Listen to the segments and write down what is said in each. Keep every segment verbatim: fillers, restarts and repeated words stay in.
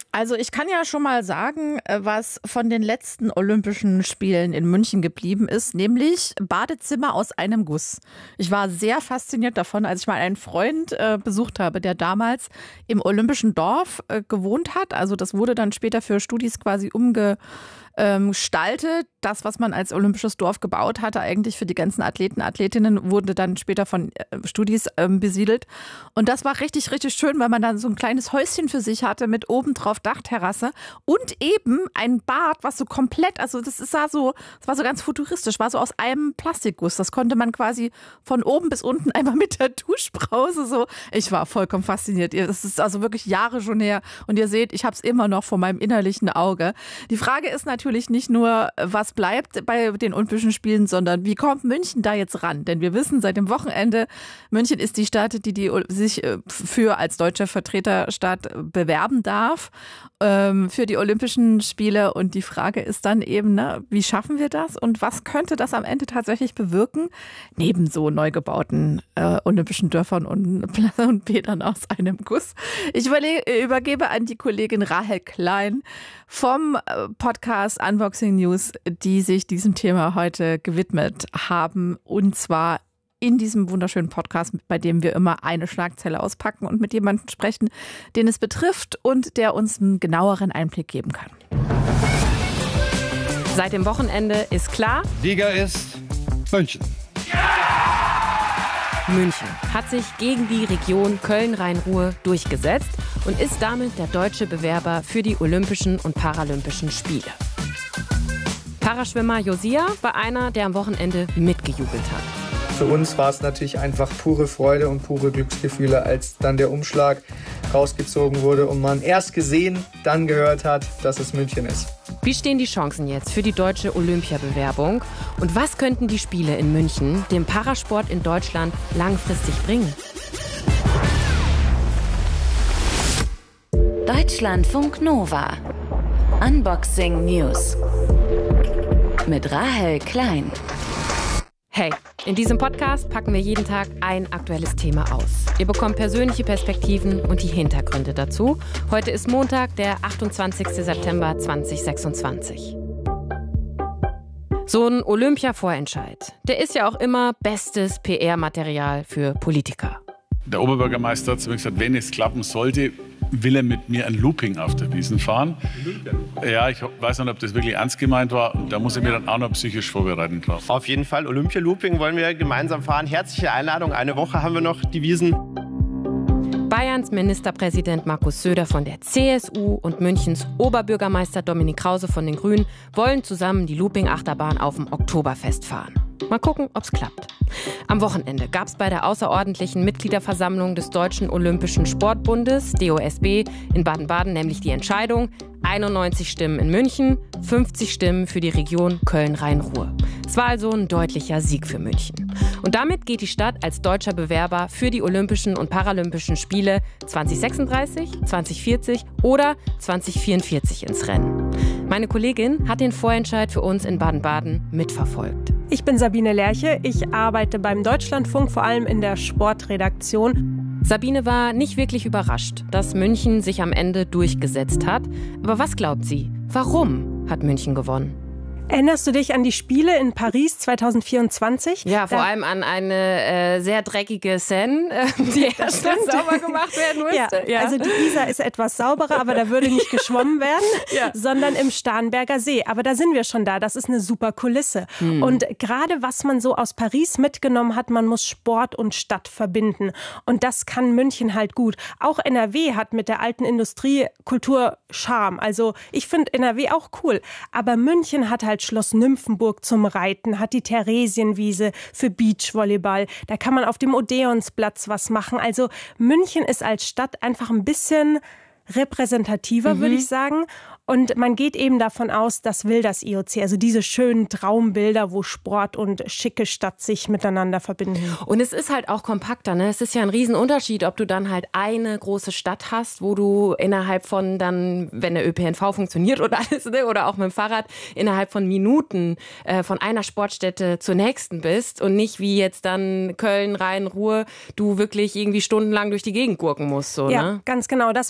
Also ich kann ja schon mal sagen, was von den letzten Olympischen Spielen in München geblieben ist, nämlich Badezimmer aus einem Guss. Ich war sehr fasziniert davon, als ich mal einen Freund äh, besucht habe, der damals im Olympischen Dorf äh, gewohnt hat. Also das wurde dann später für Studis quasi umge ähm, gestaltet. Das, was man als Olympisches Dorf gebaut hatte, eigentlich für die ganzen Athleten, Athletinnen, wurde dann später von äh, Studis ähm, besiedelt. Und das war richtig, richtig schön, weil man dann so ein kleines Häuschen für sich hatte mit oben drauf Dachterrasse und eben ein Bad, was so komplett, also das sah so, das war so ganz futuristisch, war so aus einem Plastikguss. Das konnte man quasi von oben bis unten einmal mit der Duschbrause so. Ich war vollkommen fasziniert. Das ist also wirklich Jahre schon her. Und ihr seht, ich habe es immer noch vor meinem innerlichen Auge. Die Frage ist natürlich nicht nur, was bleibt bei den Olympischen Spielen, sondern wie kommt München da jetzt ran? Denn wir wissen seit dem Wochenende, München ist die Stadt, die, die sich für als deutsche Vertreterstadt bewerben darf ähm, für die Olympischen Spiele. Und die Frage ist dann eben, ne, wie schaffen wir das und was könnte das am Ende tatsächlich bewirken? Neben so neu gebauten äh, Olympischen Dörfern und, und Bädern aus einem Guss. Ich überlege, übergebe an die Kollegin Rahel Klein vom Podcast Unboxing News, die sich diesem Thema heute gewidmet haben. Und zwar in diesem wunderschönen Podcast, bei dem wir immer eine Schlagzeile auspacken und mit jemandem sprechen, den es betrifft und der uns einen genaueren Einblick geben kann. Seit dem Wochenende ist klar, Sieger ist München. München hat sich gegen die Region Köln-Rhein-Ruhr durchgesetzt und ist damit der deutsche Bewerber für die Olympischen und Paralympischen Spiele. Paraschwimmer Josia war einer, der am Wochenende mitgejubelt hat. Für uns war es natürlich einfach pure Freude und pure Glücksgefühle, als dann der Umschlag rausgezogen wurde und man erst gesehen, dann gehört hat, dass es München ist. Wie stehen die Chancen jetzt für die deutsche Olympiabewerbung? Und was könnten die Spiele in München dem Parasport in Deutschland langfristig bringen? Deutschlandfunk Nova. Unboxing News. Mit Rahel Klein. Hey, in diesem Podcast packen wir jeden Tag ein aktuelles Thema aus. Ihr bekommt persönliche Perspektiven und die Hintergründe dazu. Heute ist Montag, der achtundzwanzigster September zweitausendsechsundzwanzig. So ein Olympia-Vorentscheid, der ist ja auch immer bestes P R-Material für Politiker. Der Oberbürgermeister hat zu mir gesagt, wenn es klappen sollte, will er mit mir ein Looping auf der Wiesn fahren. Ja, ich weiß nicht, ob das wirklich ernst gemeint war. Da muss ich mir dann auch noch psychisch vorbereiten drauf. Auf jeden Fall, Olympia-Looping wollen wir gemeinsam fahren. Herzliche Einladung. Eine Woche haben wir noch die Wiesn. Bayerns Ministerpräsident Markus Söder von der C S U und Münchens Oberbürgermeister Dominik Krause von den Grünen wollen zusammen die Looping-Achterbahn auf dem Oktoberfest fahren. Mal gucken, ob's klappt. Am Wochenende gab es bei der außerordentlichen Mitgliederversammlung des Deutschen Olympischen Sportbundes, D O S B, in Baden-Baden nämlich die Entscheidung: einundneunzig Stimmen in München, fünfzig Stimmen für die Region Köln-Rhein-Ruhr. Es war also ein deutlicher Sieg für München. Und damit geht die Stadt als deutscher Bewerber für die Olympischen und Paralympischen Spiele zweitausendsechsunddreißig, zweitausendvierzig oder zweitausendvierundvierzig ins Rennen. Meine Kollegin hat den Vorentscheid für uns in Baden-Baden mitverfolgt. Ich bin Sabine Lerche, ich arbeite beim Deutschlandfunk, vor allem in der Sportredaktion. Sabine war nicht wirklich überrascht, dass München sich am Ende durchgesetzt hat. Aber was glaubt sie? Warum hat München gewonnen? Erinnerst du dich an die Spiele in Paris zweitausendvierundzwanzig? Ja, vor da allem an eine äh, sehr dreckige Seine, äh, die erst sauber gemacht werden musste. Ja, ja. Also die Isar ist etwas sauberer, aber da würde nicht geschwommen werden, ja. sondern im Starnberger See. Aber da sind wir schon da. Das ist eine super Kulisse. Hm. Und gerade was man so aus Paris mitgenommen hat, man muss Sport und Stadt verbinden. Und das kann München halt gut. Auch N R W hat mit der alten Industrie Kultur Charme. Also ich finde N R W auch cool. Aber München hat halt Schloss Nymphenburg zum Reiten, hat die Theresienwiese für Beachvolleyball. Da kann man auf dem Odeonsplatz was machen. Also München ist als Stadt einfach ein bisschen repräsentativer, mhm. würde ich sagen. Und man geht eben davon aus, das will das I O C. Also diese schönen Traumbilder, wo Sport und schicke Stadt sich miteinander verbinden. Und es ist halt auch kompakter, ne? Es ist ja ein Riesenunterschied, ob du dann halt eine große Stadt hast, wo du innerhalb von dann, wenn der Ö P N V funktioniert oder alles, ne? Oder auch mit dem Fahrrad, innerhalb von Minuten äh, von einer Sportstätte zur nächsten bist und nicht wie jetzt dann Köln, Rhein, Ruhr, du wirklich irgendwie stundenlang durch die Gegend gurken musst. So, ja, ne? ganz genau. Das war so auch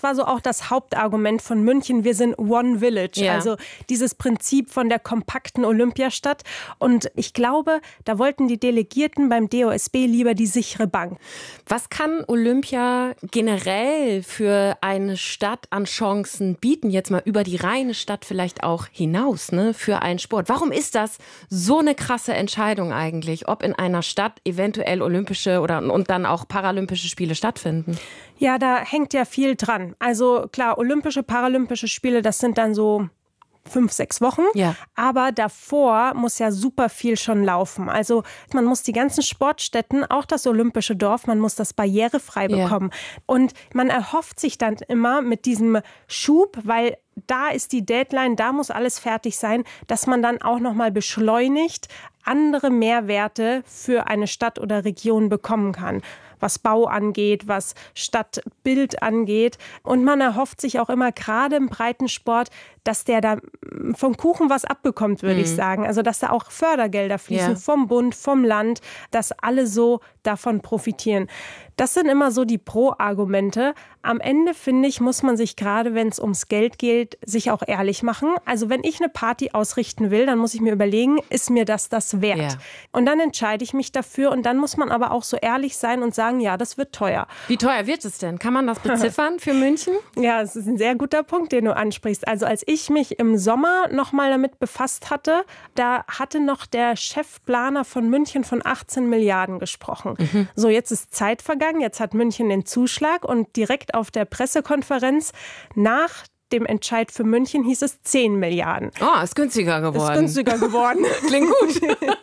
das Hauptargument von München, wir sind One Village, ja. also dieses Prinzip von der kompakten Olympiastadt. Und ich glaube, da wollten die Delegierten beim D O S B lieber die sichere Bank. Was kann Olympia generell für eine Stadt an Chancen bieten, jetzt mal über die reine Stadt vielleicht auch hinaus, ne, für einen Sport? Warum ist das so eine krasse Entscheidung eigentlich, ob in einer Stadt eventuell olympische oder und dann auch paralympische Spiele stattfinden? Ja, da hängt ja viel dran. Also klar, olympische, paralympische Spiele, das sind dann so fünf, sechs Wochen. Ja. Aber davor muss ja super viel schon laufen. Also man muss die ganzen Sportstätten, auch das Olympische Dorf, man muss das barrierefrei bekommen. Ja. Und man erhofft sich dann immer mit diesem Schub, weil da ist die Deadline, da muss alles fertig sein, dass man dann auch nochmal beschleunigt andere Mehrwerte für eine Stadt oder Region bekommen kann. Was Bau angeht, was Stadtbild angeht. Und man erhofft sich auch immer, gerade im Breitensport, dass der da vom Kuchen was abbekommt, würde mhm. ich sagen. Also dass da auch Fördergelder fließen, ja. vom Bund, vom Land, dass alle so davon profitieren. Das sind immer so die Pro-Argumente. Am Ende, finde ich, muss man sich gerade, wenn es ums Geld geht, sich auch ehrlich machen. Also wenn ich eine Party ausrichten will, dann muss ich mir überlegen, ist mir das das wert? Ja. Und dann entscheide ich mich dafür und dann muss man aber auch so ehrlich sein und sagen, ja, das wird teuer. Wie teuer wird es denn? Kann man das beziffern für München? Ja, es ist ein sehr guter Punkt, den du ansprichst. Also als ich mich im Sommer noch mal damit befasst hatte, da hatte noch der Chefplaner von München von achtzehn Milliarden gesprochen. Mhm. So, jetzt ist Zeit vergangen, jetzt hat München den Zuschlag und direkt auf der Pressekonferenz nach dem Entscheid für München hieß es zehn Milliarden. Oh, ist günstiger geworden. Ist günstiger geworden. Klingt gut.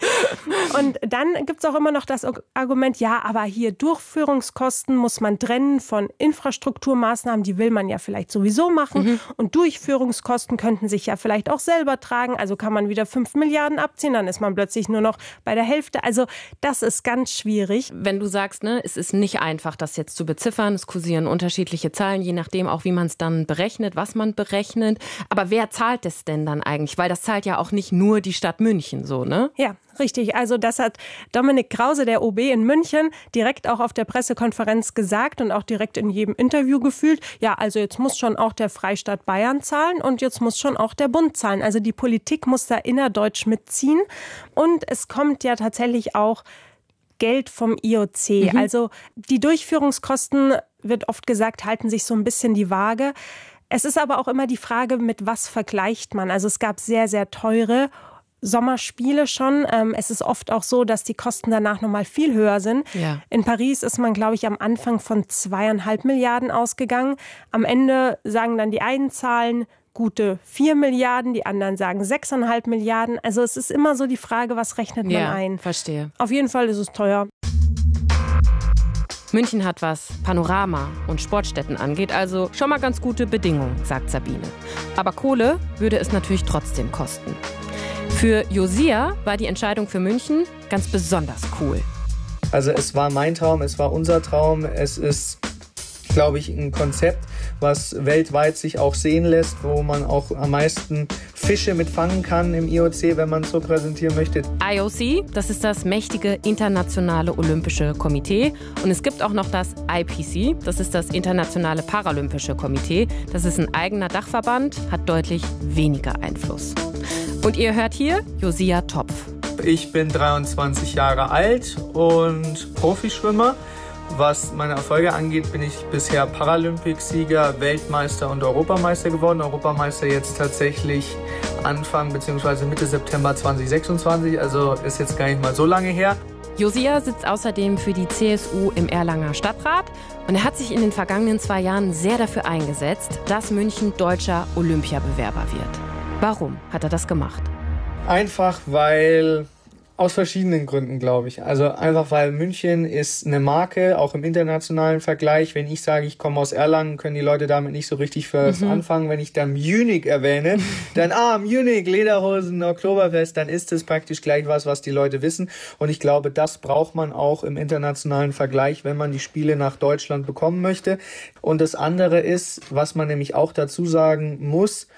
Und dann gibt es auch immer noch das Argument, ja, aber hier Durchführungskosten muss man trennen von Infrastrukturmaßnahmen, die will man ja vielleicht sowieso machen. Mhm. Und Durchführungskosten könnten sich ja vielleicht auch selber tragen. Also kann man wieder fünf Milliarden abziehen, dann ist man plötzlich nur noch bei der Hälfte. Also das ist ganz schwierig. Wenn du sagst, ne, es ist nicht einfach, das jetzt zu beziffern, es kursieren unterschiedliche Zahlen, je nachdem auch, wie man es dann berechnet, was man berechnet. Aber wer zahlt es denn dann eigentlich? Weil das zahlt ja auch nicht nur die Stadt München so, ne? Ja, richtig. Also das hat Dominik Krause, der O B in München, direkt auch auf der Pressekonferenz gesagt und auch direkt in jedem Interview gefühlt. Ja, also jetzt muss schon auch der Freistaat Bayern zahlen und jetzt muss schon auch der Bund zahlen. Also die Politik muss da innerdeutsch mitziehen. Und es kommt ja tatsächlich auch Geld vom I O C. Mhm. Also die Durchführungskosten, wird oft gesagt, halten sich so ein bisschen die Waage. Es ist aber auch immer die Frage, mit was vergleicht man. Also es gab sehr, sehr teure Sommerspiele schon. Es ist oft auch so, dass die Kosten danach noch mal viel höher sind. Ja. In Paris ist man, glaube ich, am Anfang von zweieinhalb Milliarden ausgegangen. Am Ende sagen dann die einen Zahlen gute vier Milliarden, die anderen sagen sechseinhalb Milliarden. Also es ist immer so die Frage, was rechnet man ja, ein. Verstehe. Auf jeden Fall ist es teuer. München hat, was Panorama und Sportstätten angeht, also schon mal ganz gute Bedingungen, sagt Sabine. Aber Kohle würde es natürlich trotzdem kosten. Für Josia war die Entscheidung für München ganz besonders cool. Also es war mein Traum, es war unser Traum. Es ist, glaube ich, ein Konzept, was weltweit sich auch sehen lässt, wo man auch am meisten Fische mitfangen kann im I O C, wenn man es so präsentieren möchte. I O C, das ist das mächtige internationale Olympische Komitee. Und es gibt auch noch das I P C, das ist das internationale Paralympische Komitee. Das ist ein eigener Dachverband, hat deutlich weniger Einfluss. Und ihr hört hier Josia Topf. Ich bin dreiundzwanzig Jahre alt und Profischwimmer. Was meine Erfolge angeht, bin ich bisher Paralympicsieger, Weltmeister und Europameister geworden. Europameister jetzt tatsächlich Anfang bzw. Mitte September zweitausendsechsundzwanzig, also ist jetzt gar nicht mal so lange her. Josia sitzt außerdem für die C S U im Erlanger Stadtrat und er hat sich in den vergangenen zwei Jahren sehr dafür eingesetzt, dass München deutscher Olympiabewerber wird. Warum hat er das gemacht? Einfach, weil... Aus verschiedenen Gründen, glaube ich. Also einfach, weil München ist eine Marke, auch im internationalen Vergleich. Wenn ich sage, ich komme aus Erlangen, können die Leute damit nicht so richtig was mhm. anfangen. Wenn ich dann Munich erwähne, dann, ah, Munich, Lederhosen, Oktoberfest, dann ist es praktisch gleich was, was die Leute wissen. Und ich glaube, das braucht man auch im internationalen Vergleich, wenn man die Spiele nach Deutschland bekommen möchte. Und das andere ist, was man nämlich auch dazu sagen muss,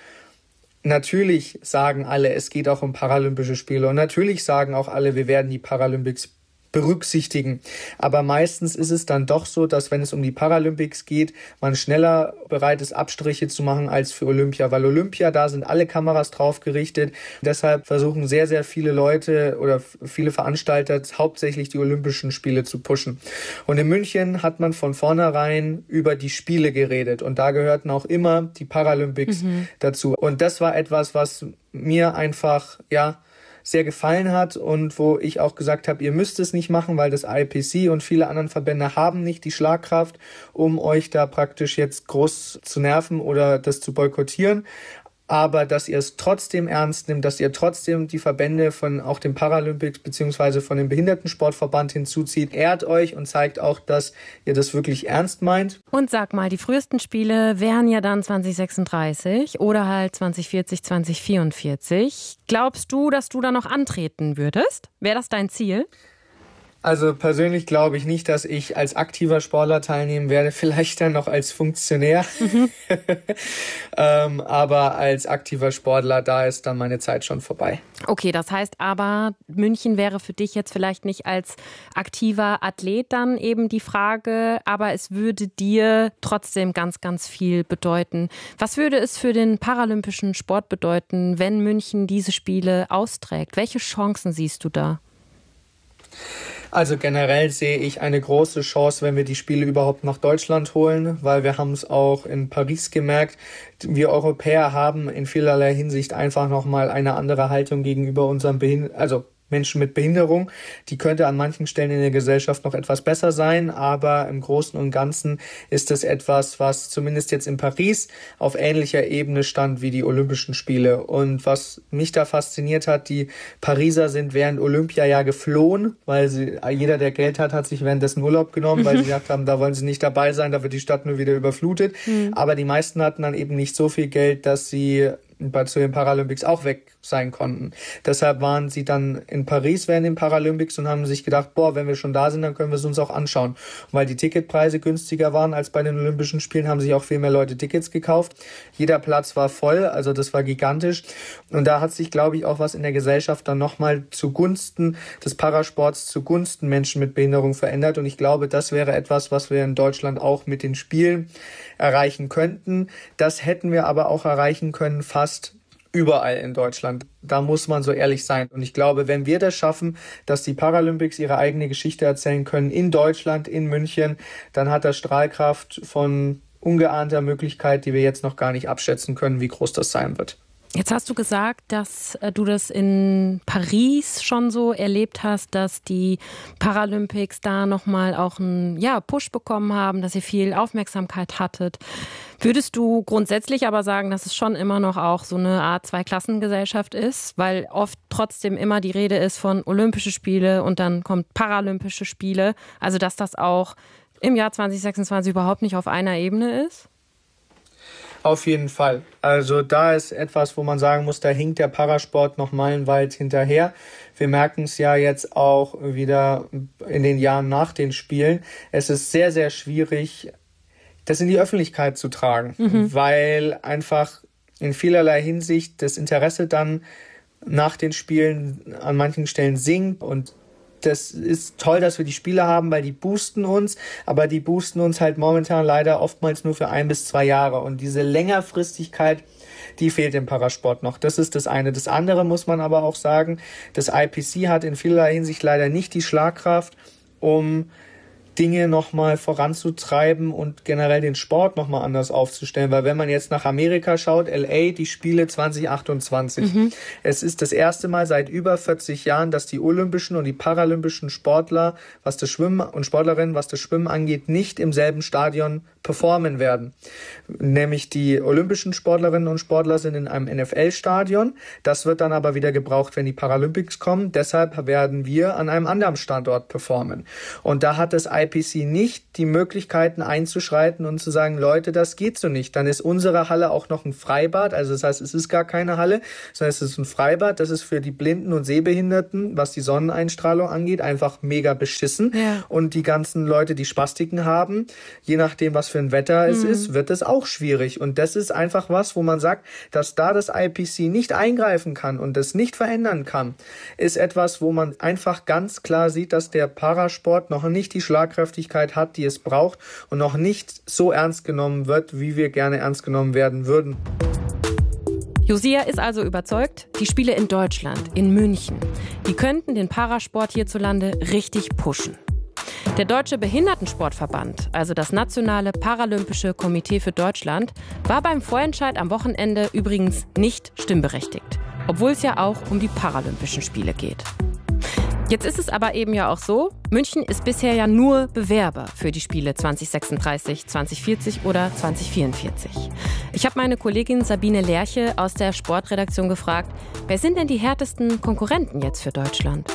natürlich sagen alle, es geht auch um Paralympische Spiele und natürlich sagen auch alle, wir werden die Paralympics berücksichtigen. Aber meistens ist es dann doch so, dass wenn es um die Paralympics geht, man schneller bereit ist, Abstriche zu machen als für Olympia. Weil Olympia, da sind alle Kameras drauf gerichtet. Deshalb versuchen sehr, sehr viele Leute oder viele Veranstalter hauptsächlich die Olympischen Spiele zu pushen. Und in München hat man von vornherein über die Spiele geredet. Und da gehörten auch immer die Paralympics mhm. dazu. Und das war etwas, was mir einfach, ja, sehr gefallen hat und wo ich auch gesagt habe, ihr müsst es nicht machen, weil das I P C und viele anderen Verbände haben nicht die Schlagkraft, um euch da praktisch jetzt groß zu nerven oder das zu boykottieren. Aber dass ihr es trotzdem ernst nehmt, dass ihr trotzdem die Verbände von auch dem Paralympics beziehungsweise von dem Behindertensportverband hinzuzieht, ehrt euch und zeigt auch, dass ihr das wirklich ernst meint. Und sag mal, die frühesten Spiele wären ja dann zwanzig sechsunddreißig oder halt zwanzig vierzig, zwanzig vierundvierzig. Glaubst du, dass du da noch antreten würdest? Wäre das dein Ziel? Also persönlich glaube ich nicht, dass ich als aktiver Sportler teilnehmen werde, vielleicht dann noch als Funktionär. Mhm. ähm, aber als aktiver Sportler, da ist dann meine Zeit schon vorbei. Okay, das heißt aber, München wäre für dich jetzt vielleicht nicht als aktiver Athlet dann eben die Frage, aber es würde dir trotzdem ganz, ganz viel bedeuten. Was würde es für den paralympischen Sport bedeuten, wenn München diese Spiele austrägt? Welche Chancen siehst du da? Also generell sehe ich eine große Chance, wenn wir die Spiele überhaupt nach Deutschland holen, weil wir haben es auch in Paris gemerkt. Wir Europäer haben in vielerlei Hinsicht einfach nochmal eine andere Haltung gegenüber unserem Behind- also Menschen mit Behinderung. Die könnte an manchen Stellen in der Gesellschaft noch etwas besser sein, aber im Großen und Ganzen ist es etwas, was zumindest jetzt in Paris auf ähnlicher Ebene stand wie die Olympischen Spiele. Und was mich da fasziniert hat, die Pariser sind während Olympia ja geflohen, weil sie, jeder, der Geld hat, hat sich währenddessen Urlaub genommen, weil sie gesagt haben, da wollen sie nicht dabei sein, da wird die Stadt nur wieder überflutet. Mhm. Aber die meisten hatten dann eben nicht so viel Geld, dass sie bei zu den Paralympics auch weg sein konnten. Deshalb waren sie dann in Paris während den Paralympics und haben sich gedacht, boah, wenn wir schon da sind, dann können wir es uns auch anschauen. Und weil die Ticketpreise günstiger waren als bei den Olympischen Spielen, haben sich auch viel mehr Leute Tickets gekauft. Jeder Platz war voll, also das war gigantisch. Und da hat sich, glaube ich, auch was in der Gesellschaft dann nochmal zugunsten des Parasports, zugunsten Menschen mit Behinderung verändert. Und ich glaube, das wäre etwas, was wir in Deutschland auch mit den Spielen erreichen könnten. Das hätten wir aber auch erreichen können, fast überall in Deutschland. Da muss man so ehrlich sein. Und ich glaube, wenn wir das schaffen, dass die Paralympics ihre eigene Geschichte erzählen können in Deutschland, in München, dann hat das Strahlkraft von ungeahnter Möglichkeit, die wir jetzt noch gar nicht abschätzen können, wie groß das sein wird. Jetzt hast du gesagt, dass äh, du das in Paris schon so erlebt hast, dass die Paralympics da nochmal auch einen ja, Push bekommen haben, dass ihr viel Aufmerksamkeit hattet. Würdest du grundsätzlich aber sagen, dass es schon immer noch auch so eine Art Zweiklassengesellschaft ist, weil oft trotzdem immer die Rede ist von Olympische Spiele und dann kommt Paralympische Spiele, also dass das auch im Jahr zwanzig sechsundzwanzig überhaupt nicht auf einer Ebene ist? Auf jeden Fall. Also da ist etwas, wo man sagen muss, da hinkt der Parasport noch meilenweit hinterher. Wir merken es ja jetzt auch wieder in den Jahren nach den Spielen. Es ist sehr, sehr schwierig, das in die Öffentlichkeit zu tragen, mhm. weil einfach in vielerlei Hinsicht das Interesse dann nach den Spielen an manchen Stellen sinkt. Und das ist toll, dass wir die Spiele haben, weil die boosten uns, aber die boosten uns halt momentan leider oftmals nur für ein bis zwei Jahre. Und diese Längerfristigkeit, die fehlt im Parasport noch. Das ist das eine. Das andere muss man aber auch sagen, das I P C hat in vielerlei Hinsicht leider nicht die Schlagkraft, um Dinge nochmal voranzutreiben und generell den Sport nochmal anders aufzustellen. Weil wenn man jetzt nach Amerika schaut, L A, die Spiele zwanzig achtundzwanzig. Mhm. Es ist das erste Mal seit über vierzig Jahren, dass die olympischen und die paralympischen Sportler, was das Schwimmen und Sportlerinnen, was das Schwimmen angeht, nicht im selben Stadion performen werden. Nämlich die olympischen Sportlerinnen und Sportler sind in einem N F L-Stadion. Das wird dann aber wieder gebraucht, wenn die Paralympics kommen. Deshalb werden wir an einem anderen Standort performen. Und da hat das I P C nicht die Möglichkeiten einzuschreiten und zu sagen, Leute, das geht so nicht. Dann ist unsere Halle auch noch ein Freibad, also das heißt, es ist gar keine Halle, sondern es ist ein Freibad, das ist für die Blinden und Sehbehinderten, was die Sonneneinstrahlung angeht, einfach mega beschissen. Ja. Und die ganzen Leute, die Spastiken haben, je nachdem, was für ein Wetter es mhm. ist, wird es auch schwierig. Und das ist einfach was, wo man sagt, dass da das I P C nicht eingreifen kann und das nicht verändern kann, ist etwas, wo man einfach ganz klar sieht, dass der Parasport noch nicht die Schlagkräftigkeit hat, die es braucht und noch nicht so ernst genommen wird, wie wir gerne ernst genommen werden würden. Josia ist also überzeugt, die Spiele in Deutschland, in München, die könnten den Parasport hierzulande richtig pushen. Der Deutsche Behindertensportverband, also das Nationale Paralympische Komitee für Deutschland, war beim Vorentscheid am Wochenende übrigens nicht stimmberechtigt, obwohl es ja auch um die Paralympischen Spiele geht. Jetzt ist es aber eben ja auch so, München ist bisher ja nur Bewerber für die Spiele zwanzig sechsunddreißig, zwanzig vierzig oder zwanzig vierundvierzig. Ich habe meine Kollegin Sabine Lerche aus der Sportredaktion gefragt, wer sind denn die härtesten Konkurrenten jetzt für Deutschland?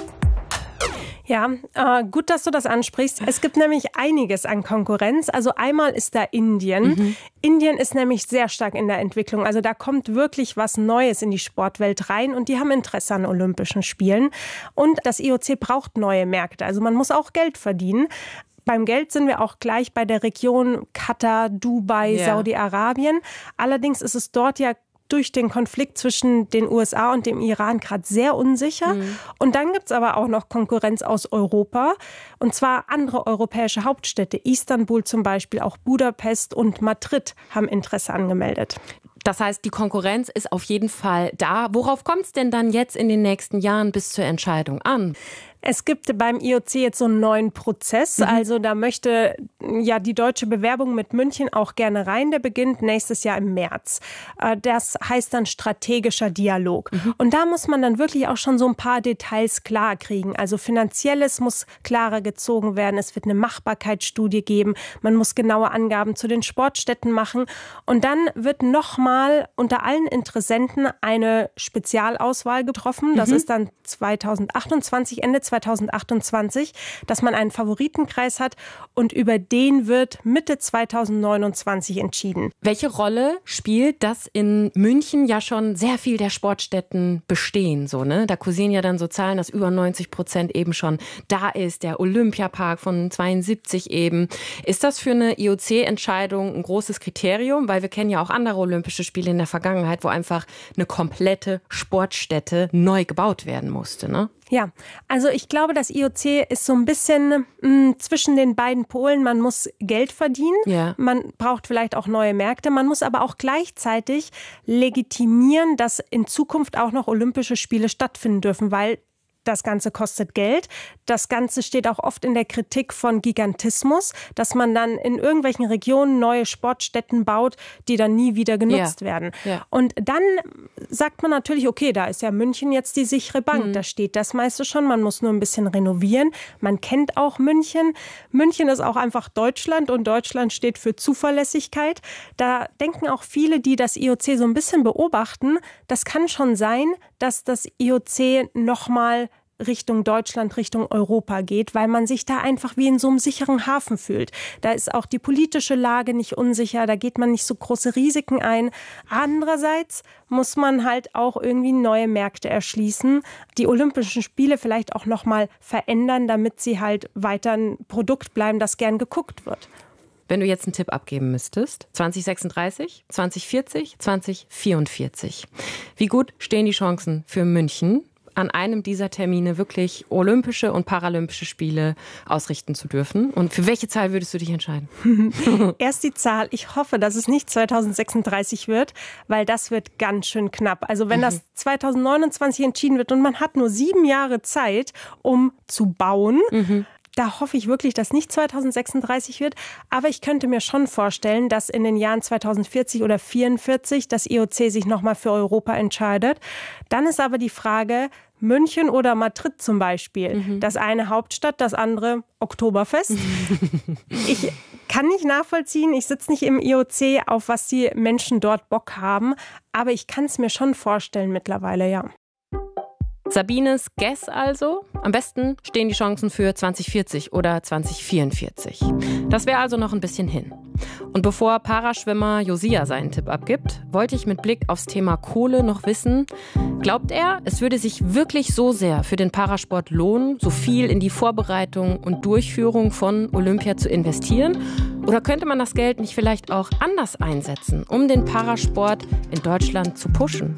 Ja, äh, gut, dass du das ansprichst. Es gibt nämlich einiges an Konkurrenz. Also einmal ist da Indien. Mhm. Indien ist nämlich sehr stark in der Entwicklung. Also da kommt wirklich was Neues in die Sportwelt rein und die haben Interesse an Olympischen Spielen. Und das I O C braucht neue Märkte. Also man muss auch Geld verdienen. Beim Geld sind wir auch gleich bei der Region Katar, Dubai, yeah. Saudi-Arabien. Allerdings ist es dort ja durch den Konflikt zwischen den U S A und dem Iran gerade sehr unsicher. Mhm. Und dann gibt es aber auch noch Konkurrenz aus Europa. Und zwar andere europäische Hauptstädte. Istanbul zum Beispiel, auch Budapest und Madrid haben Interesse angemeldet. Das heißt, die Konkurrenz ist auf jeden Fall da. Worauf kommt es denn dann jetzt in den nächsten Jahren bis zur Entscheidung an? Es gibt beim I O C jetzt so einen neuen Prozess. Mhm. Also da möchte ja die deutsche Bewerbung mit München auch gerne rein. Der beginnt nächstes Jahr im März. Das heißt dann strategischer Dialog. Mhm. Und da muss man dann wirklich auch schon so ein paar Details klar kriegen. Also Finanzielles muss klarer gezogen werden. Es wird eine Machbarkeitsstudie geben. Man muss genaue Angaben zu den Sportstätten machen. Und dann wird nochmal unter allen Interessenten eine Spezialauswahl getroffen. Das mhm. ist dann zweitausendachtundzwanzig, Ende zweitausendachtundzwanzig, dass man einen Favoritenkreis hat und über den wird Mitte zweitausendneunundzwanzig entschieden. Welche Rolle spielt, dass in München ja schon sehr viel der Sportstätten bestehen? So, ne? Da kursieren ja dann so Zahlen, dass über neunzig Prozent eben schon da ist. Der Olympiapark von zweiundsiebzig eben. Ist das für eine I O C-Entscheidung ein großes Kriterium? Weil wir kennen ja auch andere Olympische Spiele in der Vergangenheit, wo einfach eine komplette Sportstätte neu gebaut werden musste, ne? Ja, also ich glaube, das I O C ist so ein bisschen mh, zwischen den beiden Polen. Man muss Geld verdienen, ja. Man braucht vielleicht auch neue Märkte, man muss aber auch gleichzeitig legitimieren, dass in Zukunft auch noch Olympische Spiele stattfinden dürfen, weil das Ganze kostet Geld. Das Ganze steht auch oft in der Kritik von Gigantismus, dass man dann in irgendwelchen Regionen neue Sportstätten baut, die dann nie wieder genutzt ja. werden. Ja. Und dann sagt man natürlich, okay, da ist ja München jetzt die sichere Bank. Mhm. Da steht das meiste schon. Man muss nur ein bisschen renovieren. Man kennt auch München. München ist auch einfach Deutschland und Deutschland steht für Zuverlässigkeit. Da denken auch viele, die das I O C so ein bisschen beobachten, das kann schon sein, dass das I O C nochmal Richtung Deutschland, Richtung Europa geht, weil man sich da einfach wie in so einem sicheren Hafen fühlt. Da ist auch die politische Lage nicht unsicher, da geht man nicht so große Risiken ein. Andererseits muss man halt auch irgendwie neue Märkte erschließen, die Olympischen Spiele vielleicht auch nochmal verändern, damit sie halt weiter ein Produkt bleiben, das gern geguckt wird. Wenn du jetzt einen Tipp abgeben müsstest, zwanzig sechsunddreißig, zwanzig vierzig, zwanzig vierundvierzig. Wie gut stehen die Chancen für München, an einem dieser Termine wirklich Olympische und Paralympische Spiele ausrichten zu dürfen? Und für welche Zahl würdest du dich entscheiden? Erst die Zahl. Ich hoffe, dass es nicht zweitausendsechsunddreißig wird, weil das wird ganz schön knapp. Also wenn mhm. das zweitausendneunundzwanzig entschieden wird und man hat nur sieben Jahre Zeit, um zu bauen, mhm. Da hoffe ich wirklich, dass nicht zweitausendsechsunddreißig wird. Aber ich könnte mir schon vorstellen, dass in den Jahren zweitausendvierzig oder vierundvierzig das I O C sich nochmal für Europa entscheidet. Dann ist aber die Frage, München oder Madrid zum Beispiel. Mhm. Das eine Hauptstadt, das andere Oktoberfest. Ich kann nicht nachvollziehen, ich sitze nicht im I O C, auf was die Menschen dort Bock haben. Aber ich kann es mir schon vorstellen mittlerweile, ja. Sabines Guess also? Am besten stehen die Chancen für zwanzig vierzig oder zwanzig vierundvierzig. Das wäre also noch ein bisschen hin. Und bevor Paraschwimmer Josia seinen Tipp abgibt, wollte ich mit Blick aufs Thema Kohle noch wissen, glaubt er, es würde sich wirklich so sehr für den Parasport lohnen, so viel in die Vorbereitung und Durchführung von Olympia zu investieren? Oder könnte man das Geld nicht vielleicht auch anders einsetzen, um den Parasport in Deutschland zu pushen?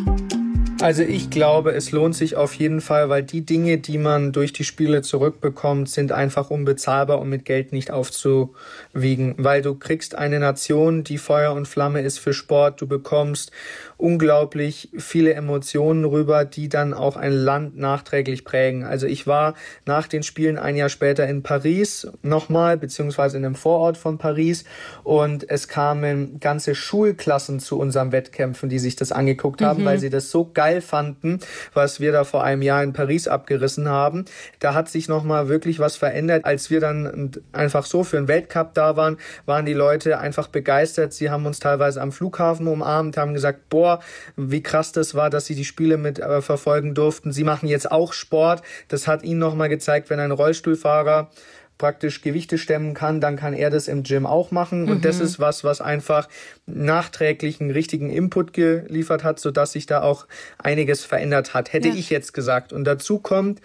Also ich glaube, es lohnt sich auf jeden Fall, weil die Dinge, die man durch die Spiele zurückbekommt, sind einfach unbezahlbar und mit Geld nicht aufzuwiegen. Weil du kriegst eine Nation, die Feuer und Flamme ist für Sport. Du bekommst unglaublich viele Emotionen rüber, die dann auch ein Land nachträglich prägen. Also ich war nach den Spielen ein Jahr später in Paris nochmal, beziehungsweise in einem Vorort von Paris. Und es kamen ganze Schulklassen zu unseren Wettkämpfen, die sich das angeguckt haben, mhm. weil sie das so geil fanden, was wir da vor einem Jahr in Paris abgerissen haben. Da hat sich nochmal wirklich was verändert. Als wir dann einfach so für den Weltcup da waren, waren die Leute einfach begeistert. Sie haben uns teilweise am Flughafen umarmt, haben gesagt, boah, wie krass das war, dass sie die Spiele mit äh, verfolgen durften. Sie machen jetzt auch Sport. Das hat ihnen nochmal gezeigt, wenn ein Rollstuhlfahrer praktisch Gewichte stemmen kann, dann kann er das im Gym auch machen. Und mhm. das ist was, was einfach nachträglich einen richtigen Input geliefert hat, sodass sich da auch einiges verändert hat, hätte ja. ich jetzt gesagt. Und dazu kommt,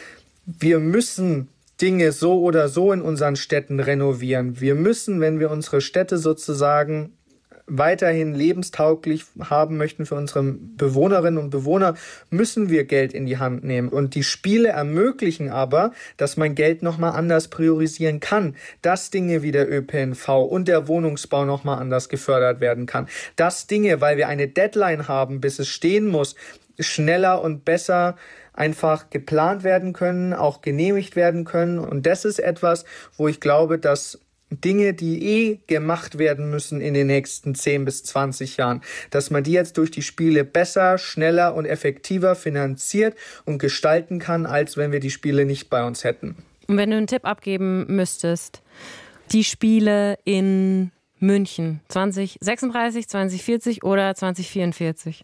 wir müssen Dinge so oder so in unseren Städten renovieren. Wir müssen, wenn wir unsere Städte sozusagen weiterhin lebenstauglich haben möchten für unsere Bewohnerinnen und Bewohner, müssen wir Geld in die Hand nehmen. Und die Spiele ermöglichen aber, dass man Geld nochmal anders priorisieren kann. Dass Dinge wie der Ö P N V und der Wohnungsbau nochmal anders gefördert werden kann. Dass Dinge, weil wir eine Deadline haben, bis es stehen muss, schneller und besser einfach geplant werden können, auch genehmigt werden können. Und das ist etwas, wo ich glaube, dass Dinge, die eh gemacht werden müssen in den nächsten zehn bis zwanzig Jahren, dass man die jetzt durch die Spiele besser, schneller und effektiver finanziert und gestalten kann, als wenn wir die Spiele nicht bei uns hätten. Und wenn du einen Tipp abgeben müsstest, die Spiele in München zwanzig sechsunddreißig, zwanzig vierzig oder zwanzig vierundvierzig?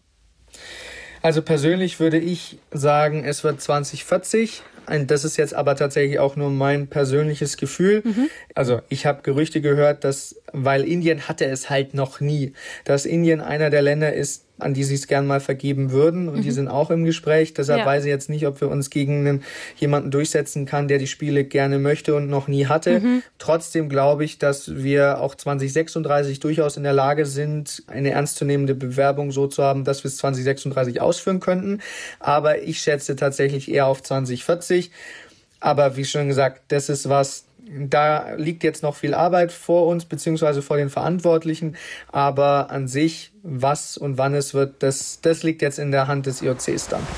Also persönlich würde ich sagen, es wird zwanzig vierzig. Das ist jetzt aber tatsächlich auch nur mein persönliches Gefühl. Mhm. Also ich habe Gerüchte gehört, dass, weil Indien hatte es halt noch nie, dass Indien einer der Länder ist, an die sie es gern mal vergeben würden. Und mhm. die sind auch im Gespräch. Deshalb ja. weiß ich jetzt nicht, ob wir uns gegen einen, jemanden durchsetzen kann, der die Spiele gerne möchte und noch nie hatte. Mhm. Trotzdem glaube ich, dass wir auch zwanzig sechsunddreißig durchaus in der Lage sind, eine ernstzunehmende Bewerbung so zu haben, dass wir es zwanzig sechsunddreißig ausführen könnten. Aber ich schätze tatsächlich eher auf zwanzig vierzig. Aber wie schon gesagt, das ist was, da liegt jetzt noch viel Arbeit vor uns, beziehungsweise vor den Verantwortlichen. Aber an sich, was und wann es wird, das, das liegt jetzt in der Hand des I O Cs dann.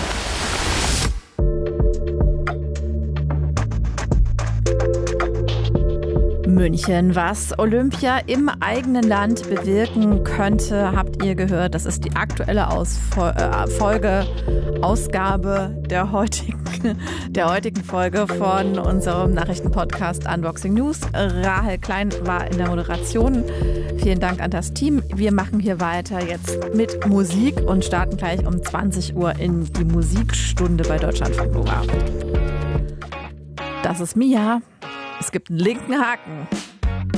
München. Was Olympia im eigenen Land bewirken könnte, habt ihr gehört. Das ist die aktuelle Ausfol- äh, Folge, Ausgabe der heutigen, der heutigen Folge von unserem Nachrichtenpodcast Unboxing News. Rahel Klein war in der Moderation. Vielen Dank an das Team. Wir machen hier weiter jetzt mit Musik und starten gleich um zwanzig Uhr in die Musikstunde bei Deutschlandfunk Nova. Das ist Mia. Es gibt einen linken Haken.